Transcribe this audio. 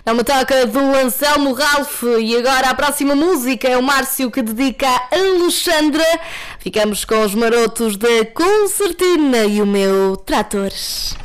É uma toca do Anselmo Ralph. E agora a próxima música é o Márcio que dedica a Alexandra. Ficamos com os marotos da Concertina e o meu Tratores.